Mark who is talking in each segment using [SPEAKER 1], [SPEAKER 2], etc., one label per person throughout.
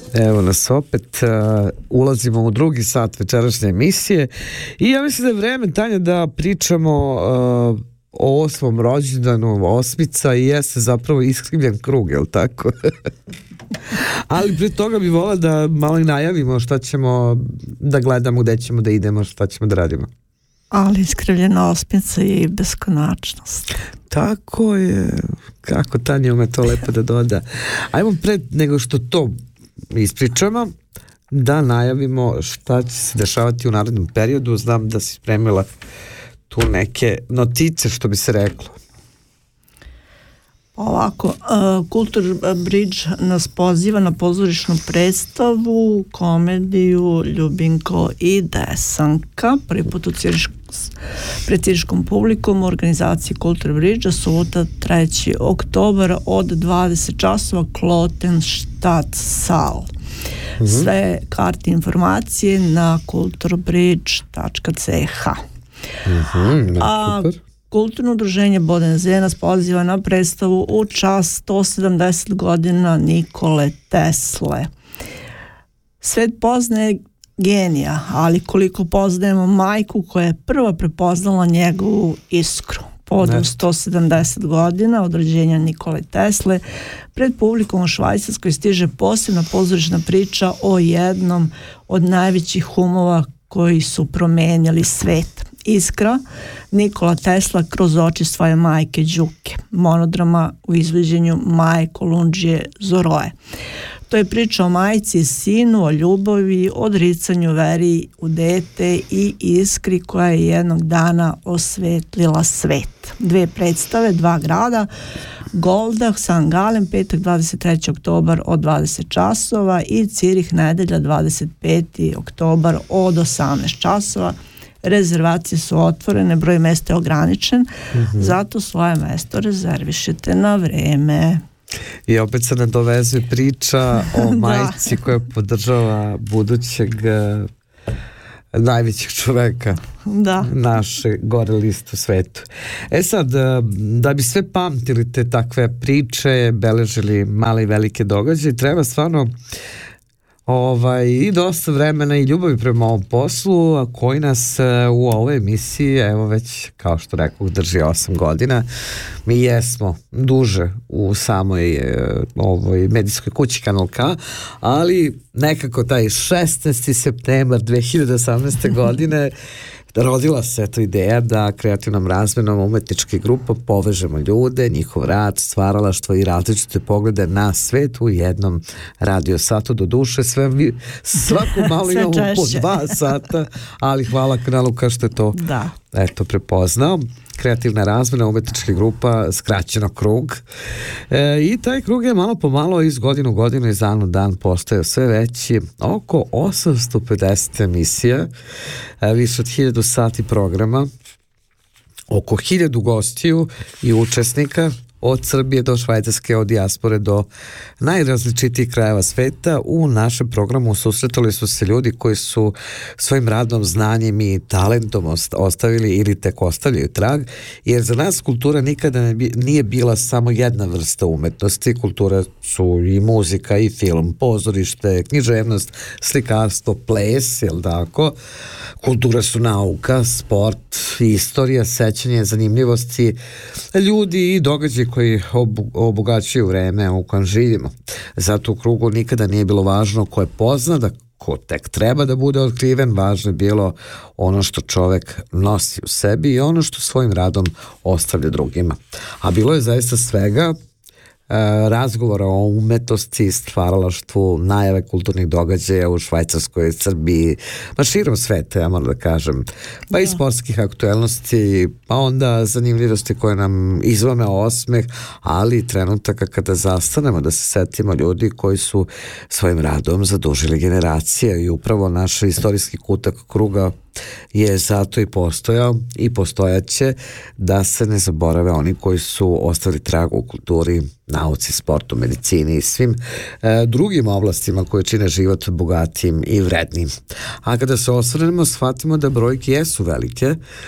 [SPEAKER 1] Evo nas opet, ulazimo u drugi sat večerašnje emisije i ja mislim da je vreme, Tanja, da pričamo o 8. rođendanu, osmica i jeste zapravo iskrivljen krug, je li tako? Ali prije toga bi volila da malo i najavimo šta ćemo da gledamo, gde ćemo da idemo, šta ćemo da radimo.
[SPEAKER 2] Ali iskrivljena osmica je i beskonačnost.
[SPEAKER 1] Tako je, kako Tanja ume to lepo da doda. Ajmo pred nego što to ispričamo, da najavimo šta će se dešavati u narednom periodu. Znam da si spremila tu neke notice, što bi se reklo.
[SPEAKER 2] Ovako, Kultur Bridge nas poziva na pozorišnu predstavu, komediju Ljubinko i Desanka, prvi put pred ciriškom publikom u organizaciji Kultur Bridge, subota 3. oktobar od 20 časova, Klotenstadt Saal. Sve karte informacije na kulturbridge.ch.
[SPEAKER 1] Super.
[SPEAKER 2] Kulturno udruženje Bodensee nas poziva na predstavu u čast 170 godina Nikole Tesle. Svet poznaje genija, ali koliko poznajemo majku koja je prva prepoznala njegovu iskru. Povodom 170 godina od rođenja Nikole Tesle pred publikom u Švajcarskoj stiže posebna pozorišna priča o jednom od najvećih umova koji su promenjali svet. Iskra, Nikola Tesla kroz oči svoje majke Đuke, monodrama u izvođenju Maje Kolundžije Zoroje. To je priča o majci i sinu, o ljubavi, odricanju, veri u dete i iskri koja je jednog dana osvetlila svet. 2 predstave, 2 grada, Goldach, St. Gallen, petak 23. oktobar od 20 časova i Cirih nedelja 25. oktobar od 18 časova. Rezervacije su otvorene, broj mesta je ograničen, zato svoje mesto rezervišite na vreme.
[SPEAKER 1] I opet se nadovezuje priča o majci koja podržava budućeg najvećeg čoveka naše gore liste u svetu. Sad, da bi sve pamtili te takve priče, beležili male i velike događaje, treba stvarno i dosta vremena i ljubavi prema ovom poslu, a koji nas u ovoj emisiji, evo već, kao što rekao, drži 8 godina. Mi jesmo duže u samoj ovoj medijskoj kući Kanal K, ali nekako taj 16. septembar 2018. godine rodila se eto ideja da kreativnom razmenom umetničke grupa povežemo ljude, njihov rad, stvaralaštvo i različite poglede na svet u jednom radio satu. Do duše svako malo imamo po 2 sata, ali hvala kanalu kao što je to eto prepoznao. Kreativna razmena umetničke grupa, skraćeno krug. I taj krug je malo po malo iz godinu u godinu, iz dan u dan postajao sve veći. Oko 850 emisija, više od 1000 sati programa, oko 1000 gostiju i učesnika, od Srbije do Švajcarske, od dijaspore do najrazličitijih krajeva sveta. U našem programu susretali su se ljudi koji su svojim radom, znanjem i talentom ostavili ili tek ostavljaju trag, jer za nas kultura nikada nije bila samo jedna vrsta umetnosti. Kultura su i muzika, i film, pozorište, književnost, slikarstvo, ples, jel tako? Kultura su nauka, sport, istorija, sećanje, zanimljivosti, ljudi i događaji koji obogaćuju vreme u kojem živimo. Zato u krugu nikada nije bilo važno ko je poznat, ko tek treba da bude otkriven. Važno je bilo ono što čovek nosi u sebi i ono što svojim radom ostavlja drugima. A bilo je zaista svega, razgovora o umetnosti, stvaralaštvu, najave kulturnih događaja u Švajcarskoj, Srbiji, širom sveta, ja moram da kažem, pa i sportskih aktuelnosti, pa onda zanimljivosti koje nam izvame osmeh, ali trenutaka kada zastanemo da se setimo ljudi koji su svojim radom zadužili generacije, i upravo naš istorijski kutak kruga je zato i postojao i postojaće, da se ne zaborave oni koji su ostavili trag u kulturi, nauci, sportu, medicini i svim drugim oblastima koje čine život bogatim i vrednim. A kada se osvrnemo, shvatimo da brojke jesu velike,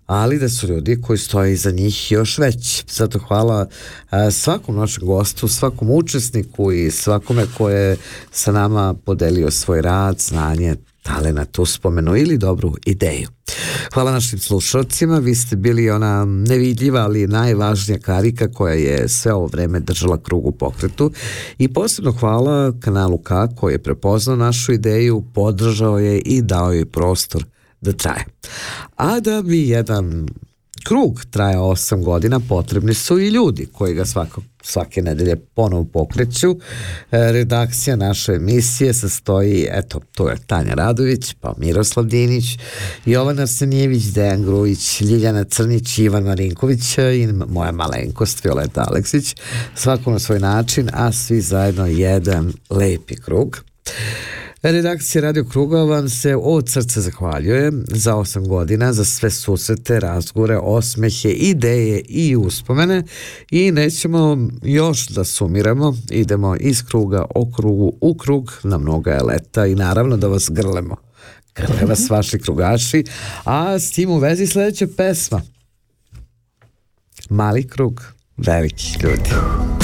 [SPEAKER 1] ali da su ljudi koji stoje iza njih još veći. Zato hvala svakom našem gostu, svakom učesniku i svakome ko je sa nama podelio svoj rad, znanje, talenat, uspomenu ili dobru ideju. Hvala našim slušalcima, vi ste bili ona nevidljiva, ali najvažnija karika koja je sve ovo vreme držala krug u pokretu i posebno hvala kanalu K koji je prepoznao našu ideju, podržao je i dao joj prostor da traje. A da bi jedan krug traja 8 godina, potrebni su i ljudi koji ga svake nedelje ponovo pokreću. Redakcija naše emisije sastoji, eto, to je Tanja Radović, pa Miroslav Dinić, Jovan Arsenijević, Dejan Grujić, Ljiljana Crnić, Ivan Marinković i moja malenkost Violeta Aleksić, svako na svoj način, a svi zajedno jedan lepi krug. Redakcija Radio Kruga vam se od srca zahvaljuje za 8 godina, za sve susrete, razgovore, osmehe, ideje i uspomene i nećemo još da sumiramo, idemo iz kruga u krug, na mnoga je leta i naravno da vas grlemo. Grle vas vaši krugaši, a s tim u vezi sljedeća pesma. Mali krug, veliki ljudi.